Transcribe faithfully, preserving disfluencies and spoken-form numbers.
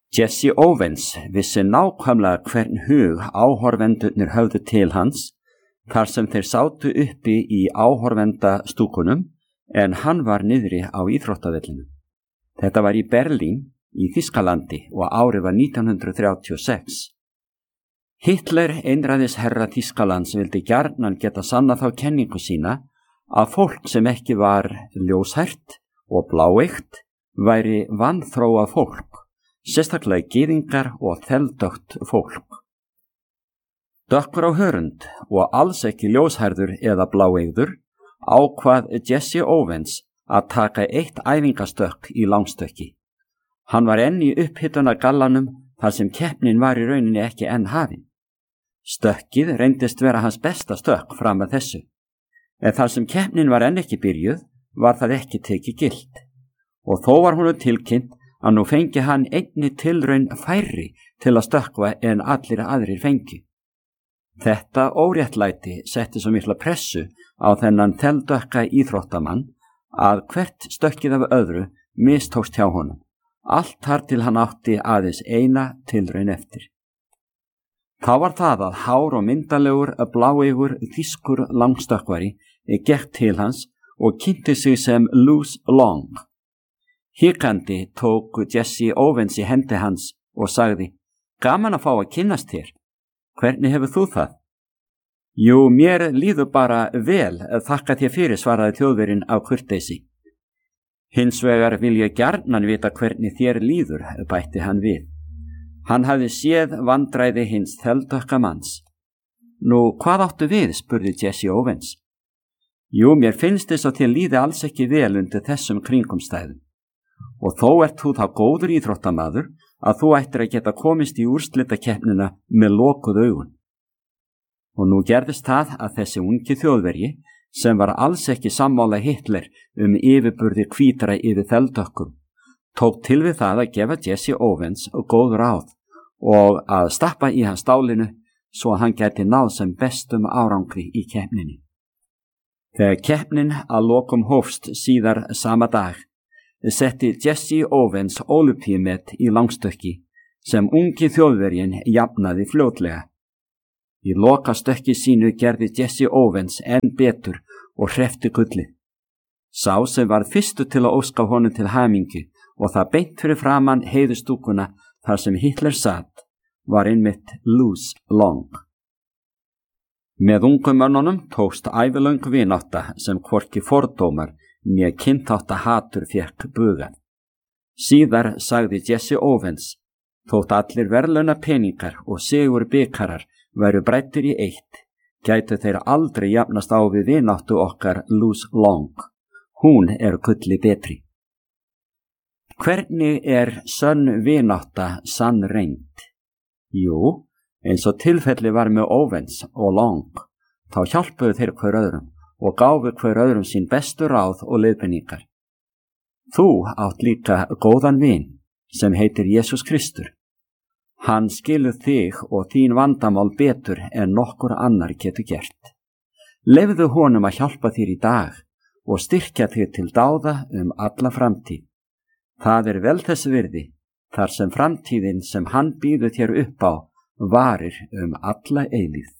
Jesse Owens vissi nákvæmlega hvern hug áhorfendurnir höfðu til hans þar sem þeir sátu uppi í áhorfendastúkunum en hann var niðri á íþróttavellinu. Þetta var í Berlín í Þýskalandi og árið var nítján hundruð þrjátíu og sex. Hitler, einræðisherra Þýskalands, vildi gjarnan geta sannað þá kenningu sína að fólk sem ekki var ljóshært og bláeygt væri vanþróað fólk, sérstaklega gyðingar og þeldögt fólk. Dökkur á hörund og alls ekki ljóshærður eða bláeygður ákvað Jesse Owens að taka eitt æfingastökk í langstökki. Hann var enn í upphitunagallanum þar sem keppnin var í rauninni ekki enn hafin. Stökkið reyndist vera hans besta stökk fram að þessu, en þar sem keppnin var enn ekki byrjuð var það ekki tekið gilt, og þó var honum tilkynnt að nú fengi hann einni tilraun færri til að stökkva en allir aðrir fengi. Þetta óréttlæti setti svo mikla pressu á þennan þeldökka íþróttamann að hvert stökkið af öðru mistókst hjá honum, allt þar til hann átti aðeins eina tilraun eftir. Þá var það að hár og myndalegur bláeygur þýskur langstökkvari gekk til hans og kynnti sig sem Louis Long. Hikandi tók Jesse Owens í hendi hans og sagði: "Gaman að fá að kynnast þér. Hvernig hefur þú það?" "Jú, mér líður bara vel, þakka þér fyrir," svaraði Þjóðverjinn af kurteisi. "Hins vegar vil ég gjarnan vita hvernig þér líður," bætti hann við. Hann hafði séð vandræði hins þeldökka manns. "Nú, hvað áttu við?" spurði Jesse Owens. "Jú, mér finnst þess að þér líði alls ekki vel undir þessum kringumstæðum. Og þó ert þú þá góður íþróttamaður að þú ættir að geta komist í úrslitakeppnina með lokuð augun." Og nú gerðist það að þessi ungi Þjóðverji, sem var alls ekki sammála Hitler um yfirburði hvítra yfir þeldökkum, tók til við það að gefa Jesse Owens góð ráð og að stappa í hans stálinu svo að hann gæti náð sem bestum árangri í keppninni. Þegar keppnin að lokum hófst síðar sama dag, setti Jesse Owens ólympíumet í langstökki sem ungi Þjóðverjinn jafnaði fljótlega. Í lokastökki sínu gerði Jesse Owens enn betur og hreppti gullið. Sá sem var fyrstu til að óska honum til hamingju og það beint fyrir framan heiðustúkuna þar sem Hitler satt, var einmitt Louis Long. Með ungum mönnunum tókst ævilöng vinátta sem hvorki fordómar né kynþátta hatur fékk bugað. Síðar sagði Jesse Owens: "Þótt allir verðlauna peningar og sigur bikarar væru bræddir í eitt, gætu þeir aldrei jafnast á við vináttu okkar Louis Long. Hún er gulli betri." Hvernig er sönn vinátta sannreynd? Jú, eins og tilfelli var með Owens og Long, þá hjálpuðu þeir hver öðrum og gáfu hver öðrum sín bestu ráð og leiðbeiningar. Þú átt líka góðan vin sem heitir Jesús Kristur. Hann skilur þig og þín vandamál betur en nokkur annar getur gert. Leyfðu honum að hjálpa þér í dag og styrkja þig til dáða um alla framtíð. Það er vel þess virði, þar sem framtíðin sem hann býður þér upp á varir um alla eilífð.